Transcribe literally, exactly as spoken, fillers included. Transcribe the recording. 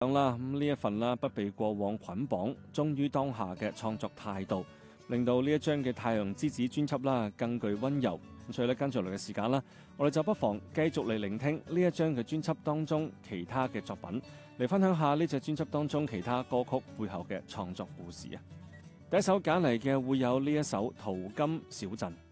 啦，咁呢一份啦不被過往捆綁，忠於當下嘅創作態度，令到呢一張嘅《太陽之子》專輯啦更具溫柔。咁所以咧跟住落嚟嘅時間啦，我哋就不妨繼續嚟聆聽呢一張嘅專輯當中其他嘅作品，嚟分享下呢隻專輯當中其他歌曲背後嘅創作故事啊。第一首揀嚟嘅會有呢一首《淘金小鎮》。